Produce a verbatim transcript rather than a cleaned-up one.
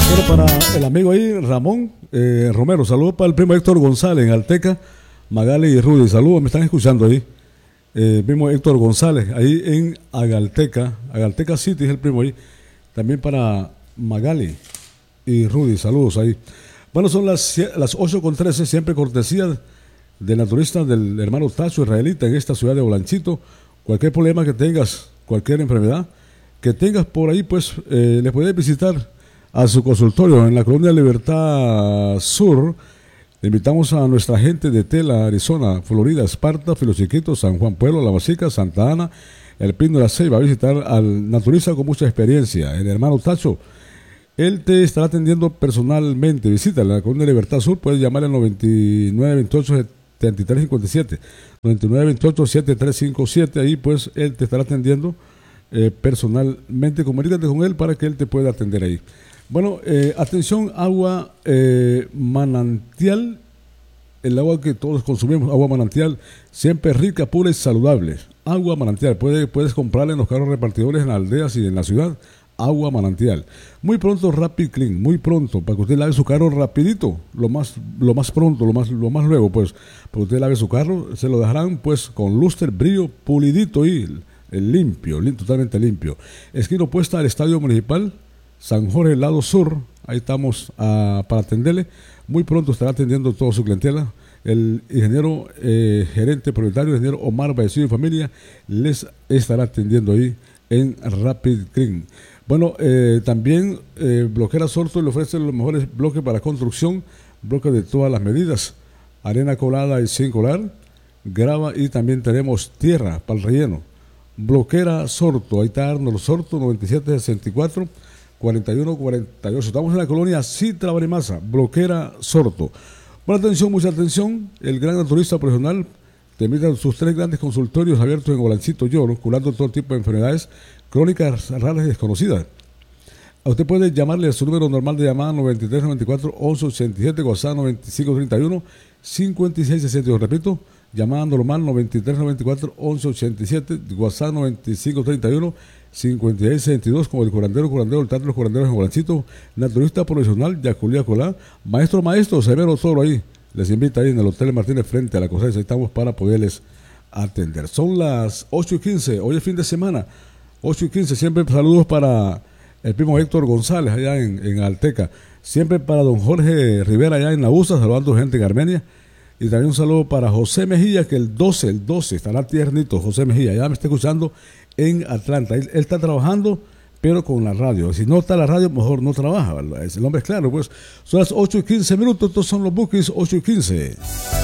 Bueno, para el amigo ahí, Ramón eh, Romero, saludos para el primo Héctor González en Alteca, Magali y Rudy, saludos, me están escuchando ahí. Eh, primo Héctor González, ahí en Agalteca, Agalteca City es el primo ahí. También para Magali y Rudy, saludos ahí. Bueno, son las, las ocho con trece, siempre cortesía de naturista del hermano Tacho Israelita en esta ciudad de Olanchito. Cualquier problema que tengas, cualquier enfermedad que tengas por ahí, pues eh, le puedes visitar a su consultorio en la Colonia Libertad Sur. Le invitamos a nuestra gente de Tela, Arizona, Florida, Esparta, Filo Chiquito, San Juan Pueblo, La Masica, Santa Ana, El Pino de la Ceiba, a visitar al naturista con mucha experiencia, el hermano Tacho. Él te estará atendiendo personalmente. Visita la Colonia Libertad Sur, puedes llamar al noventa y nueve veintiocho setenta y tres cincuenta y siete, noventa y nueve veintiocho setenta y tres cincuenta y siete, ahí pues él te estará atendiendo eh, personalmente. Comunícate con él para que él te pueda atender ahí. Bueno, eh, atención, agua eh, manantial, el agua que todos consumimos, agua manantial, siempre rica, pura y saludable. Agua manantial, puede, puedes comprarla en los carros repartidores en las aldeas y en la ciudad. Agua manantial. Muy pronto Rapid Clean, muy pronto, para que usted lave su carro rapidito, lo más, lo más pronto, lo más, lo más luego, pues, para que usted lave su carro, se lo dejarán pues con lustre, brillo, pulidito y el limpio, lim, totalmente limpio. Esquina opuesta al Estadio Municipal San Jorge, lado sur, ahí estamos uh, para atenderle. Muy pronto estará atendiendo toda su clientela. El ingeniero, eh, gerente propietario, el ingeniero Omar Vallecillo y familia, les estará atendiendo ahí en Rapid Clean. Bueno, eh, también eh, Bloquera Sorto le ofrece los mejores bloques para construcción, bloques de todas las medidas, arena colada y sin colar, grava, y también tenemos tierra para el relleno. Bloquera Sorto, ahí está Arnold Sorto, noventa y siete sesenta y cuatro, cuarenta y uno cuarenta y ocho. Estamos en la colonia Citra Barimasa, Bloquera Sorto. Buena atención, mucha atención. El gran naturista profesional te invita a sus tres grandes consultorios abiertos en Olancito Lloro, curando todo tipo de enfermedades crónicas raras y desconocidas. A usted puede llamarle a su número normal de llamada noventa y tres noventa y cuatro once ochenta y siete, WhatsApp noventa y cinco treinta y uno cincuenta y seis sesenta y dos. Repito, llamada normal noventa y tres noventa y cuatro once ochenta y siete, WhatsApp noventa y cinco treinta y uno cincuenta y seis sesenta y dos, con el curandero, curandero, el teatro de los curanderos en Olancito, naturista profesional, Yaculía Colá, maestro, maestro, Severo Toro ahí. Les invita ahí en el Hotel Martínez frente a la cosecha. Ahí estamos para poderles atender. Son las ocho y quince, hoy es fin de semana, ocho y quince, siempre saludos para el primo Héctor González allá en, en Alteca, siempre para don Jorge Rivera allá en la U S A, saludando gente en Armenia, y también un saludo para José Mejía, que el doce, el doce estará tiernito, José Mejía, ya me está escuchando en Atlanta. Él, él está trabajando, pero con la radio. Si no está la radio, mejor no trabaja, ¿verdad? El nombre es claro, pues. Son las ocho y quince minutos, estos son los bookies, ocho y quince.